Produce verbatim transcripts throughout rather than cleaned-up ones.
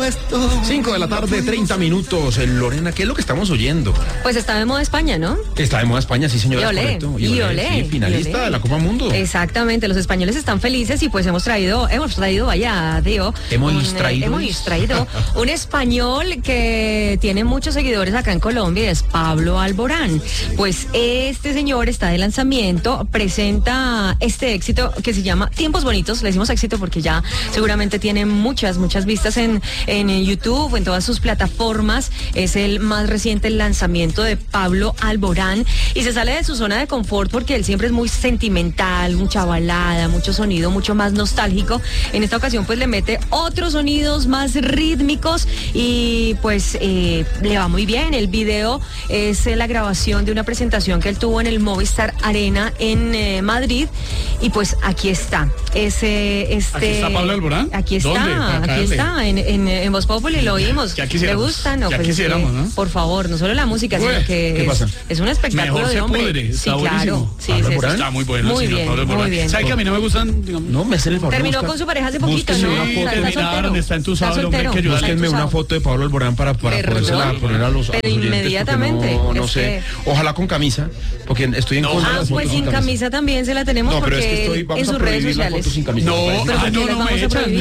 cinco de la tarde, treinta minutos. Lorena, ¿qué es lo que estamos oyendo? Pues está de moda España, ¿no? Está de moda España, sí, señora. Y olé, correcto. y olé, olé, sí, finalista y olé. de la Copa Mundo. Exactamente, los españoles están felices y pues hemos traído, hemos traído, vaya, Diego. Hemos un, traído. Eh, hemos traído un español que tiene muchos seguidores acá en Colombia y es Pablo Alborán. Pues este señor está de lanzamiento, presenta este éxito que se llama Tiempos Bonitos. Le decimos éxito porque ya seguramente tiene muchas, muchas vistas en, en YouTube, en todas sus plataformas. Es el más reciente lanzamiento de Pablo Alborán y se sale de su zona de confort porque él siempre es muy sentimental, mucha balada, mucho sonido, mucho más nostálgico. En esta ocasión pues le mete otros sonidos más rítmicos y pues eh, le va muy bien. El video es eh, la grabación de una presentación que él tuvo en el Movistar Arena en eh, Madrid y pues aquí está. Ese, este, ¿Aquí está Pablo Alborán? Aquí está, ¿Dónde? aquí está, en, en, en Voz Populi lo oímos. Ya ¿Le quisiéramos, gusta? No, ya pues, quisiéramos, eh, ¿no? Por favor, no solo la música, Ué, sino que ¿qué es, pasa? es un espectáculo Mejor de se hombre. pudre, Sí, está claro. buenísimo. Sí, Pablo sí, Alborán. Está muy bueno, Muy señor bien, Pablo Alborán. muy bien. ¿Sabe que a mí no me gustan? Digamos, No, me hacen el favor. Terminó busca- con su pareja hace poquito, búsquese ¿no? una Sí, foto, Está terminaron, soltero. está entusado el hombre, hay que soltero, ayudarle. está Búsquenme una entusado. foto de Pablo Alborán para, para Perdón, podérsela poner a los, a pero los oyentes, porque inmediatamente, No, no es sé. que- Ojalá con camisa, porque estoy en No, contra de Ah, las pues fotos sin camisa también se la tenemos No, pero es porque que estoy, él vamos en a sus redes prohibir las sociales. fotos sin camisa. No, me parece. Pero ah, ¿por qué no, las no me vamos a echan.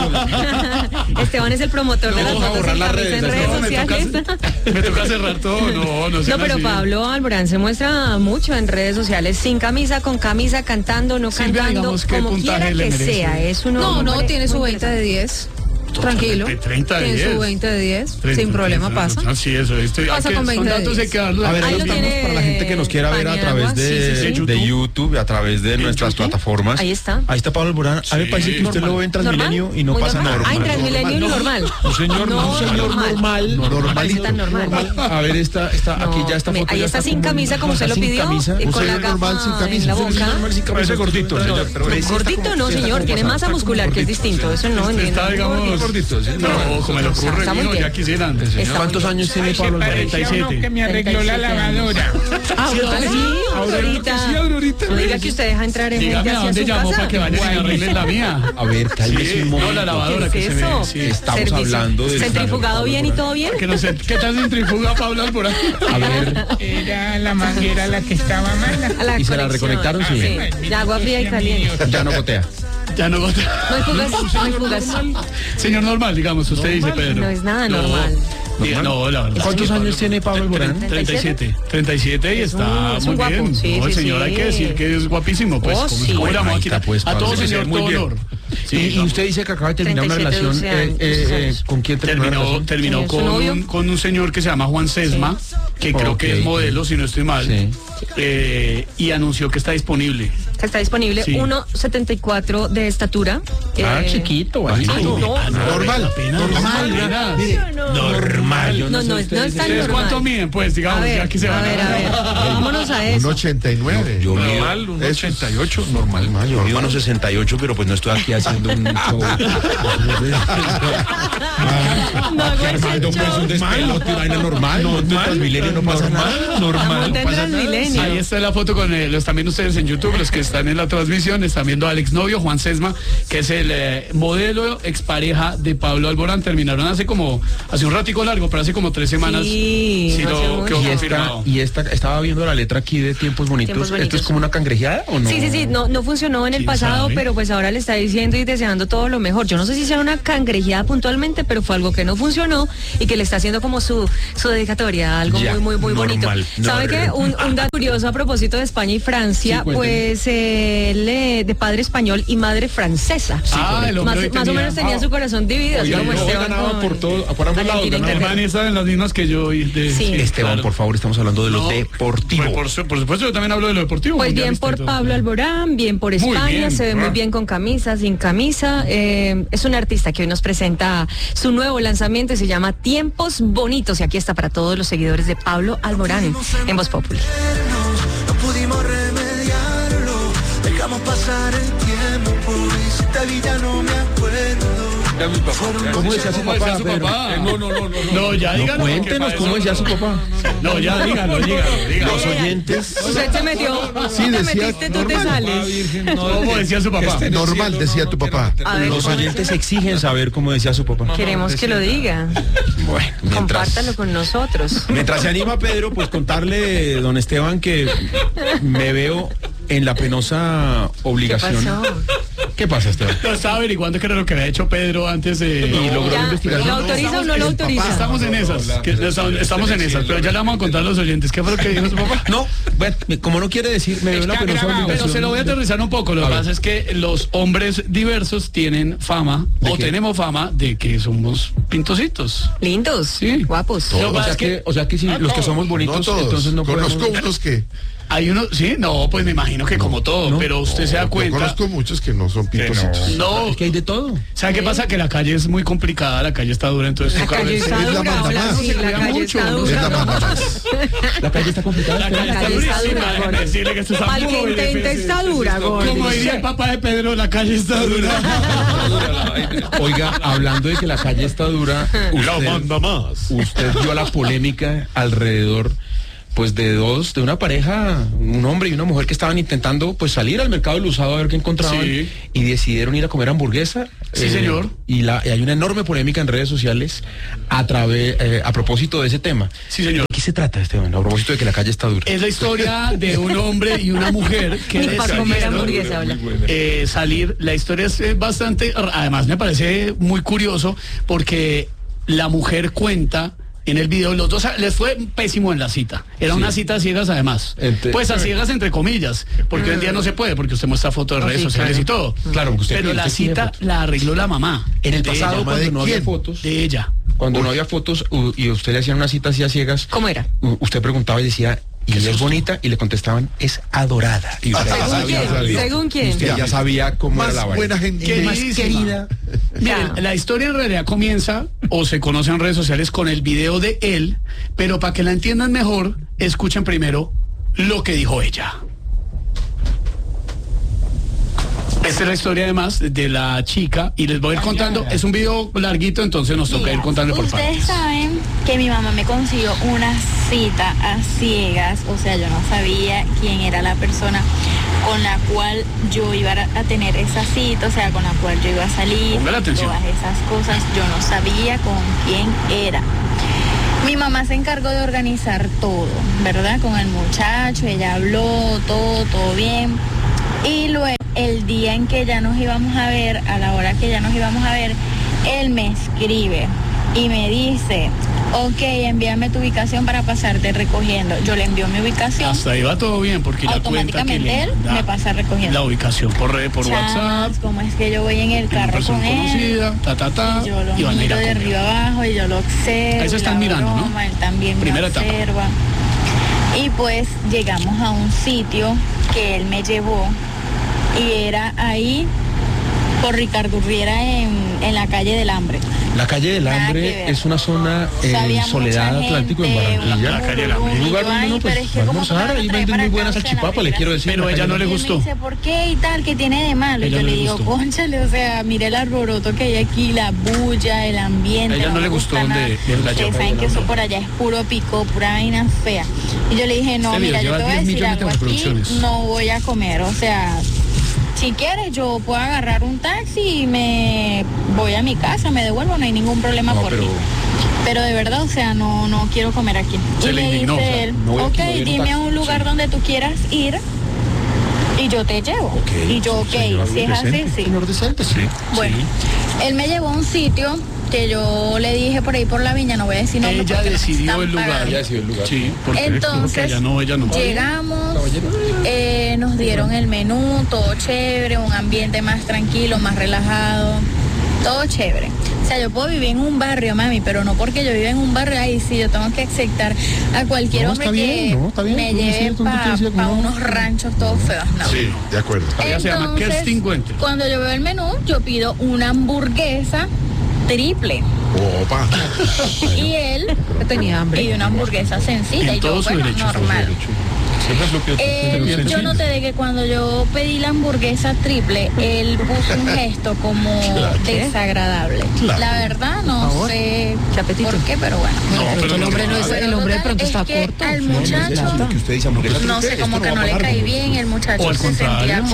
prohibir? Esteban es el promotor de No, las vamos a fotos borrar sin las camisa redes, en redes no, me toca, sociales. me toca cerrar todo. No, no No, sean pero así. Pablo Alborán se muestra mucho en redes sociales, sin camisa, con camisa, cantando, no Silvia, cantando, digamos, ¿qué como puntaje quiera le que merece? sea. Es un No, no, hombre tiene su muy veinte de diez. Tranquilo. De treinta de Tiene diez. su veinte de diez. treinta, Sin problema treinta, pasa. Ah, sí, eso. Estoy, Pasa hay que- con son veinte de datos hay diez. que darlos. A ver, Ahí ahí lo estamos tiene para la gente que nos quiera ver a Paniagua, través de, sí, sí, sí. de YouTube, a través de nuestras YouTube. plataformas. Ahí está. Ahí está Pablo Alborán. A mí me Sí, parece que usted normal. lo ve en Transmilenio y no Muy pasa normal. nada. Ah, en Transmilenio no. normal. No, señor, no, No, señor, normal. normal. No, Normalito. está normal. A ver, esta, esta, No, aquí ya está me- foto. ahí ya está sin como- camisa, como está usted lo sin pidió, camisa. y con Usted la es normal gafa sin camisa. en la Usted es boca. normal sin camisa. Parece gordito, señor. Pero ese está Gordito como- no, sí, está señor, como tiene pasado, masa está como muscular, que es gordito. distinto. Eso no, Usted ni- está, no, digamos, gordito, sí. No, como el ocurre Está muy mío, bien. ya quisieran. señor. Está ¿Cuántos muy años tiene Pablo Alborán? treinta y siete. Que me arregló la lavadora. Aurora, sí, Aurorita, sí, Aurorita. No diga que usted deja entrar en Dígame gente a hacia dónde su llamó casa. para que vayan y me arreglen la mía. A ver, cálmese Sí, un no, momento. la lavadora ¿Qué que es se eso? ve. Sí. Estamos Servicio. hablando del- ¿Centrifugado bien y todo bien? Que no sé, ¿qué tal centrifuga Pablo Alborán? A ver, Era la manguera la que estaba mala. A la ¿Y se la conexión. reconectaron? Sí. Sí, de agua fría y caliente. ya no gotea. Ya no gota. No hay fugas, no hay fugas. Señor normal, digamos, usted dice, Pedro. No es nada normal. Diga, no, la verdad. ¿Cuántos sí, años Pablo- tiene Pablo Alborán? treinta y siete. treinta y siete y Es un- está es muy un guapo. bien. Sí, No, el sí, señor hay sí. que decir que es guapísimo, pues. Oh, como sí. como la Bueno, ahí máquina. está, pues, A todo Pablo, señor, se ve muy todo bien. honor. Sí, Y, y digamos. usted dice que acaba de terminar una treinta y siete, relación. doce eh, eh, eh, años. ¿Con quién terminó la Terminó, relación? terminó ¿Su con, novio? un, con un señor que se llama Juan Sesma, que creo Ok. que es modelo, si no estoy mal, Sí. eh, y anunció que está disponible. Está disponible Sí. uno setenta y cuatro de estatura. Ah, Eh, chiquito, bajito. Ay, no. Ah, no, Normal, apenas, normal, apenas. mire, no. normal. Yo No, sé no, ustedes no es tan ¿Ustedes normal. cuánto miden? Pues, A digamos, ver, ya aquí se a van ver, a ver. Vámonos a eso. Un ochenta y nueve. Yo mido Normal, un Eso es- ochenta y ocho. normal, yo mido unos sesenta y ocho, pero pues no estoy aquí haciendo un show. No hago ese Armando, pues show. un despelote, vaina normal. No, en Transmilenio no pasa nada. Normal. no pasa nada. Transmilenio. Ahí está la foto con eh, los también ustedes en YouTube, los que están en la transmisión, están viendo a Alex Novio, Juan Sesma, que es el eh, modelo expareja de Pablo Alborán. Terminaron hace como, hace un ratico largo, pero hace como tres semanas. Sí, sí no hace lo quedó mucho. Y esta, confirmado. y esta, estaba viendo la letra aquí de Tiempos Bonitos. Tiempos Bonitos. ¿Esto es como una cangrejeada o no? Sí, sí, sí, no, no funcionó en el ¿Quién pasado, sabe? pero pues ahora le está diciendo y deseando todo lo mejor. Yo no sé si sea una cangrejeada puntualmente, pero fue algo que no funcionó y que le está haciendo como su, su dedicatoria, algo Ya, muy, muy, muy bonito. normal, ¿Sabe normal. qué? Un, un dato curioso a propósito de España y Francia, Sí, cuénteme. pues eh, él, eh, de padre español y madre francesa. Ah, el hombre más, hoy más o tenía- menos tenía ah, su corazón dividido, así Oiga, como no, Esteban ganaba con por todo, por ambos lados, Argentina, ganaba. Inglaterra. Germán está en las mismas que yo. y De, Sí. Esteban, claro. por favor, estamos hablando de lo No, deportivo. Por, por su- por supuesto, yo también hablo de lo deportivo. Pues bien mundialista y por todo. Pablo Alborán, bien por Muy España, bien, se ve muy ah. bien con camisa, sin camisa. Eh, es un artista que hoy nos presenta su nuevo lanzamiento y se llama Tiempos Bonitos. Y aquí está para todos los seguidores de Pablo Alborán en Voz Populi. No pudimos remediarlo, dejamos pasar el tiempo y si te vi ya no me acuerdo. ¿Cómo decía su ¿Cómo papá? decía su Pedro? papá? Eh, No, no, no, no. No, ya No, dígalo. cuéntenos porque cómo para decía eso su papá. No, ya dígalo, dígalo, dígalo. Los oyentes. Usted se metió. Sí, te decía metiste, tú te normal. sales. ¿Cómo decía su papá? Normal, decía tu papá. A ver, Los ¿cómo oyentes exigen saber cómo decía su papá. queremos que lo diga. Bueno, mientras, Compártalo con nosotros. mientras se anima Pedro, pues contarle, don Esteban, que me veo en la penosa ¿Qué obligación. pasó? ¿Qué pasa, Esteban? Lo estaba averiguando que era lo que había hecho Pedro antes de... Y logró Ya, investigar. ¿lo autoriza o no lo autoriza? Estamos en esas, que estamos, estamos en esas, pero ya le vamos a contar a los oyentes. ¿Qué fue lo que dijo su papá? No, bueno, como no quiere decir, me veo en la Está penosa grabado. obligación. Pero se lo voy a aterrizar un poco. Lo que A ver. pasa es que los hombres diversos tienen fama, ¿De o qué? tenemos fama, de que somos pintositos. Lindos, Sí. guapos. Lo que O pasa sea es que, que o sea que si Ah, los que no, somos bonitos, No todos. entonces no Conozco podemos... unos que. hay uno, sí, no, pues me imagino que como todo, no. pero usted se da Yo cuenta. conozco muchos que no son pintositos. No, Es que hay de todo. ¿sabe qué pasa? Que la calle es muy complicada, la calle está dura, entonces La toca calle ver- está es la dura, manda hola, más. sí, Se la cuida calle mucho, está ¿no? Es la dura. manda más. La calle está complicada. La calle La está calle está durísima, dura, déjeme Gordy. decirle que esto está Al muy que intente difícil. está dura, Gordy. Como diría el papá de Pedro, la calle está dura. Oiga, hablando de que la calle está dura, usted, más. usted vio la polémica alrededor pues de dos, de una pareja, un hombre y una mujer que estaban intentando pues salir al mercado del usado a ver qué encontraban Sí. y decidieron ir a comer hamburguesa. Sí, señor. Y, la, y hay una enorme polémica en redes sociales a través, eh, a propósito de ese tema. Sí, señor. ¿De qué se trata, Esteban? A propósito de que la calle está dura. Es la historia de un hombre y una mujer que Ni para comer decidieron, hamburguesa, hola. eh, salir. La historia es eh, bastante, además me parece muy curioso porque la mujer cuenta en el video, los dos les fue pésimo en la cita. Era Sí. una cita a ciegas además. Entre- Pues a ciegas entre comillas, porque hoy en día no se puede porque usted muestra fotos de Ah, redes sí, sociales claro. y todo. Claro, porque usted Pero pide, la usted pide cita fotos. la arregló la mamá. En el de pasado, ella, cuando ¿de no había quién? fotos, de ella. cuando no había fotos u- y usted le hacían una cita así a ciegas, ¿Cómo era? u- usted preguntaba y decía, ¿y ella es bonita? Y le contestaban, es adorada. Y usted ya ¿Según sabía, quién? sabía. ¿Según quién? Usted ya sabía cómo Más era la vaina. buena gente. ¿Qué Más dice? querida. Miren, Ya. la historia en realidad comienza o se conoce en redes sociales con el video de él, pero para que la entiendan mejor, escuchen primero lo que dijo ella. Esta es la historia además de la chica y les voy a ir contando, es un video larguito, entonces nos toca ir contando por Ustedes partes. saben que mi mamá me consiguió una cita a ciegas, o sea, yo no sabía quién era la persona con la cual yo iba a tener esa cita, o sea, con la cual yo iba a salir, Póngale atención. todas esas cosas, yo no sabía con quién era. Mi mamá se encargó de organizar todo, ¿verdad? Con el muchacho, ella habló, todo, todo bien. Y luego, el día en que ya nos íbamos a ver, a la hora que ya nos íbamos a ver, él me escribe y me dice, ok, envíame tu ubicación para pasarte recogiendo. Yo le envío mi ubicación. Hasta ahí va todo bien porque ella cuenta que Automáticamente le él da me pasa recogiendo. la ubicación por, red, por Chamas, WhatsApp, cómo es que yo voy en el una carro persona con él. conocida, ta ta ta, Y yo lo y van a ir miro a de comer. arriba abajo y yo lo observo. Ahí se están la mirando, ¿no? broma, él también Primera me etapa. observa. Y pues llegamos a un sitio que él me llevó y era ahí por Ricardo Urriera en, en la calle del Hambre. La calle del Nada que Hambre ver. es una zona O sea, había en Soledad mucha Atlántico en gente, Barranquilla. La calle del Hambre. Un y lugar yo, donde ay, uno pero pues es que va a como almorzar, para ahí traer venden para muy acá, buena o sea, salchipapa, la le quiero decir. Pero en la ella calle no le del Y él gustó. me dice, ¿por qué y tal? ¿Qué tiene de malo? Y Ella yo no le le digo, gustó. cónchale, o sea, mire el alboroto que hay aquí, la bulla, el ambiente. A ella no me le gustó gusta donde- nada. donde la Ustedes llevó. saben que eso por allá es puro pico, pura vaina fea. Y yo le dije, no, Este video mira, yo lleva te voy a diez decir millones de algo aquí, reproducciones. no voy a comer, o sea... Si quieres, yo puedo agarrar un taxi y me voy a mi casa, me devuelvo, no hay ningún problema No, por pero- mí. Pero de verdad, o sea, no, no quiero comer aquí. Se y le me indignó, o dice sea, él, no voy aquí, ok, voy en un dime a taxi". un lugar Sí. donde tú quieras ir y yo te llevo. Ok, y yo, ok, señor si es así, decente, sí. señor decente, sí. Bueno, él me llevó a un sitio que yo le dije por ahí por la viña, no voy a decir nombre Ella porque no me decidió están el lugar. pagando. Ella decidió el lugar. Sí, porque dijo que Entonces, ella no, ella no. llegamos, eh, nos dieron el menú, todo chévere, un ambiente más tranquilo, más relajado, todo chévere. O sea, yo puedo vivir en un barrio, mami, pero no porque yo viva en un barrio, ahí sí, yo tengo que aceptar a cualquier No, hombre está que bien, no, está bien, me tú lleve decides, tú para decides que no. unos ranchos todos feos, no. Sí, de acuerdo. Ella se llama Entonces, Kerstin Güentre. cuando yo veo el menú, yo pido una hamburguesa triple. Opa. Y él Tenía hambre. pide una hamburguesa sencilla En y yo, todo su bueno, derecho, todo su normal. derecho. Siempre es lo que Él, yo noté de que cuando yo pedí la hamburguesa triple, él puso un gesto como desagradable. Claro. La verdad, no sé Qué apetito. por qué, pero bueno. No, pero El no, hombre no es, Pero el hombre de total, pronto es está que corto. al muchacho, Que usted dice hamburguesa no sé, triple, como esto que va no a le pagar, caí ¿no? bien, el O muchacho al se sentía contrario.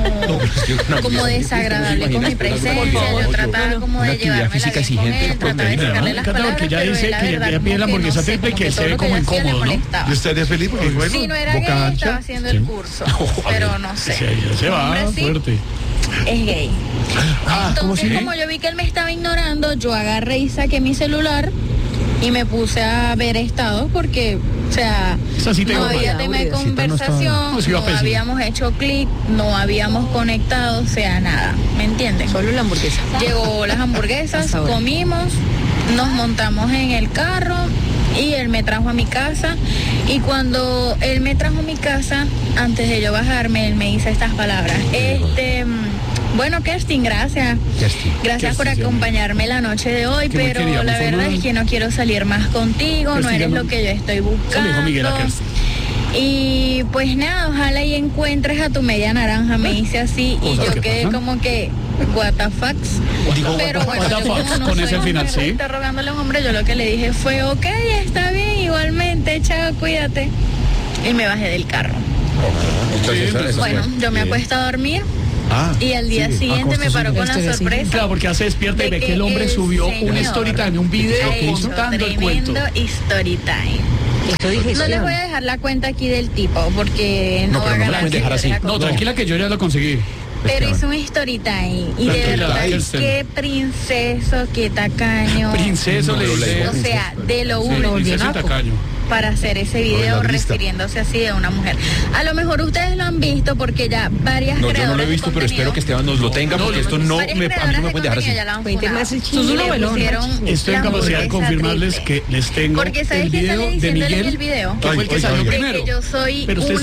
como, como desagradable con mi presencia, yo trataba como Una de actividad llevármela física bien con exigente, él, trataba de proteína, sacarle ¿no? las Claro, palabras, que ya pero dice él, la que verdad, ya pide como la que hamburguesa no sé, triple y como que que se todo ve lo como yo hacía le incómodo, ¿no? molestaba. Yo estaría feliz porque, bueno, Si no era gay, boca estaba ancha. haciendo el curso, pero no sé. Se, ya se va Hombre, sí, fuerte. es gay. Entonces, como yo vi que él me estaba ignorando, yo agarré y saqué mi celular y me puse a ver estados porque, o sea, Esa sí te no digo, había vaya. tema de Cita no estaba- conversación, No, sí iba no pésimo. habíamos hecho clic, no habíamos conectado, o sea, nada, ¿me entienden? Solo la hamburguesa. Llegó las hamburguesas, Hasta ahora. comimos, nos montamos en el carro y él me trajo a mi casa. Y cuando él me trajo a mi casa, antes de yo bajarme, él me dice estas palabras. Este, mm, bueno, Kerstin, gracias. Kerstin. Gracias por Kerstin, sí. acompañarme la noche de hoy, Que muy pero querida, la muy verdad formal. es que no quiero salir más contigo, no Kerstin, eres ya no- lo que yo estoy Eso le dijo buscando. Miguel a Kerstin. Y pues nada, ojalá y encuentres a tu media naranja, me dice así, y ¿Cosas yo que quedé pasan? como que, what the fuck. Pero bueno, what the yo como fuck, no con soy ese final, mujer sí. interrogándole a un hombre, yo lo que le dije fue, ok, está bien, igualmente, chao, cuídate. Y me bajé del carro. Entonces, esa- esa Bueno, fue. yo me Bien. acuesto a dormir Ah, y al día sí. siguiente Ah, me paró con la Historia así. sorpresa. Claro, porque hace despierta y de ve que que el hombre el subió un señor story time, un video ha hecho contando el cuento. tremendo story time. Esto dije. No les voy a dejar la cuenta aquí del tipo porque no, No, va a pero no la ganar pueden dejar así. seguidores a No, como- tranquila que yo ya lo conseguí. Pero hizo un story time y de Tranquila, verdad Kirsten. qué princeso, qué tacaño. Princeso No, le pero la dice. O sea, de lo Sí, uno princeso y tacaño. para hacer ese Lo de video la vista. refiriéndose así de una mujer. A lo mejor ustedes lo han visto porque ya varias No, yo no creadoras lo he de visto, pero espero contenido- que Esteban nos lo tenga, porque esto no varias me, a mí creadoras no me de pueden dejar así. contenido ya la han Cuente funado. más el Y chisme. le novelón, pusieron Estoy en la capacidad de hamburguesa confirmarles triple. que les tengo Porque ¿sabes el quién sale video de diciéndole en Miguel, el video? que fue el que Oiga, salió oiga. De primero. que yo soy Pero ustedes